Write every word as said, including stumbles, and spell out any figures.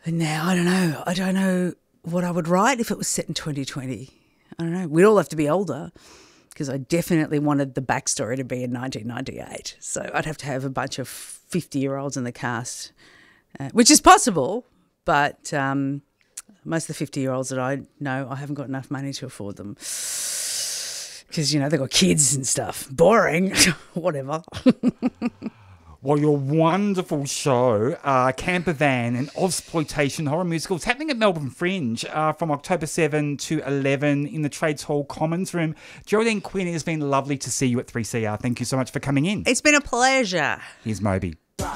Now, I don't know. I don't know what I would write if it was set in twenty twenty. I don't know. We'd all have to be older because I definitely wanted the backstory to be in nineteen ninety-eight. So I'd have to have a bunch of fifty-year-olds in the cast, uh, which is possible, but um, most of the fifty-year-olds that I know, I haven't got enough money to afford them because, you know, they've got kids and stuff. Boring. Whatever. Well, your wonderful show, uh, Camper Van, an Ozploitation horror musical. It's happening at Melbourne Fringe uh, from October seventh to eleven in the Trades Hall Commons Room. Geraldine Quinn, it has been lovely to see you at three C R. Thank you so much for coming in. It's been a pleasure. Here's Moby.